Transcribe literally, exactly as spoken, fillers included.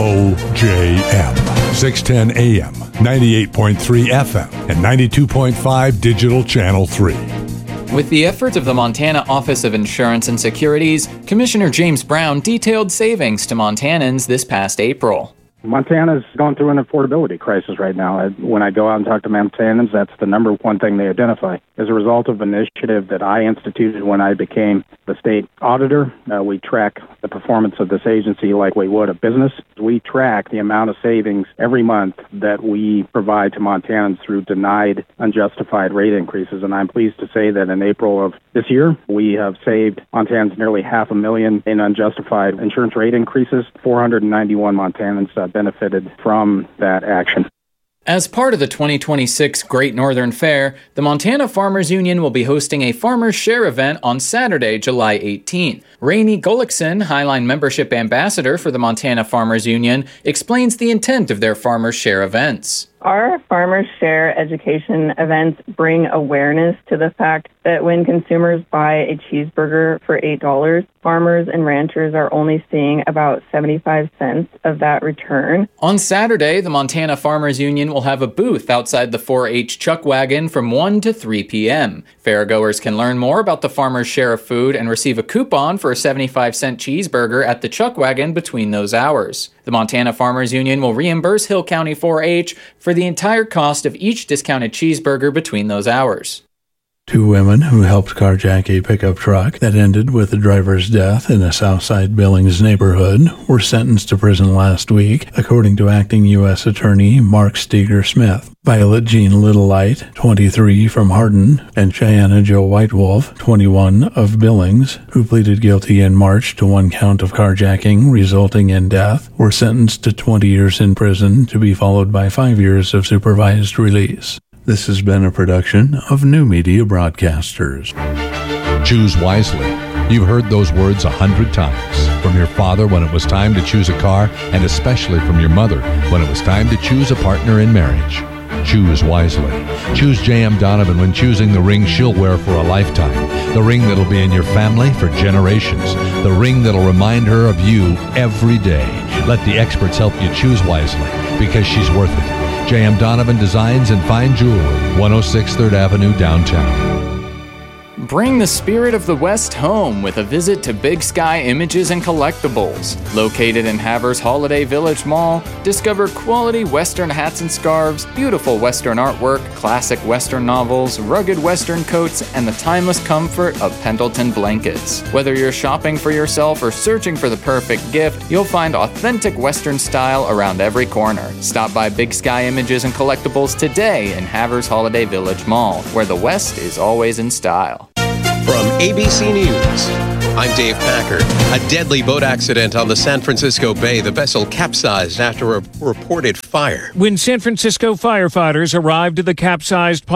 O J M, six ten A M, ninety-eight point three F M, and ninety-two point five Digital Channel three. With the efforts of the Montana Office of Insurance and Securities, Commissioner James Brown detailed savings to Montanans this past April. Montana's going through an affordability crisis right now. When I go out and talk to Montanans, that's the number one thing they identify. As a result of an initiative that I instituted when I became the state auditor, uh, we track the performance of this agency like we would a business. We track the amount of savings every month that we provide to Montanans through denied unjustified rate increases. And I'm pleased to say that in April of this year, we have saved Montanans nearly half a million in unjustified insurance rate increases. four hundred ninety-one Montanans uh, benefited from that action. As part of the twenty twenty-six Great Northern Fair, the Montana Farmers Union will be hosting a Farmers Share event on Saturday, July eighteenth. Rainey Gullickson, Highline Membership Ambassador for the Montana Farmers Union, explains the intent of their Farmers Share events. Our Farmers Share education events bring awareness to the fact that when consumers buy a cheeseburger for eight dollars, farmers and ranchers are only seeing about seventy-five cents of that return. On Saturday, the Montana Farmers Union will have a booth outside the four H Chuck Wagon from one to three p.m. Fairgoers can learn more about the Farmers Share of food and receive a coupon for a seventy-five cent cheeseburger at the Chuck Wagon between those hours. The Montana Farmers Union will reimburse Hill County four H for the entire cost of each discounted cheeseburger between those hours. Two women who helped carjack a pickup truck that ended with the driver's death in a Southside Billings neighborhood were sentenced to prison last week, according to Acting U S Attorney Mark Steger-Smith. Violet Jean Littlelight, twenty-three, from Hardin, and Cheyenne Joe Whitewolf, twenty-one, of Billings, who pleaded guilty in March to one count of carjacking resulting in death, were sentenced to twenty years in prison to be followed by five years of supervised release. This has been a production of New Media Broadcasters. Choose wisely. You've heard those words a hundred times. From your father when it was time to choose a car, and especially from your mother when it was time to choose a partner in marriage. Choose wisely. Choose J M Donovan when choosing the ring she'll wear for a lifetime. The ring that'll be in your family for generations. The ring that'll remind her of you every day. Let the experts help you choose wisely, because she's worth it. J M Donovan Designs and Fine Jewelry, one oh six third Avenue, downtown. Bring the spirit of the West home with a visit to Big Sky Images and Collectibles. Located in Havers Holiday Village Mall, discover quality Western hats and scarves, beautiful Western artwork, classic Western novels, rugged Western coats, and the timeless comfort of Pendleton blankets. Whether you're shopping for yourself or searching for the perfect gift, you'll find authentic Western style around every corner. Stop by Big Sky Images and Collectibles today in Havers Holiday Village Mall, where the West is always in style. From A B C News, I'm Dave Packer. A deadly boat accident on the San Francisco Bay. The vessel capsized after a reported fire. When San Francisco firefighters arrived at the capsized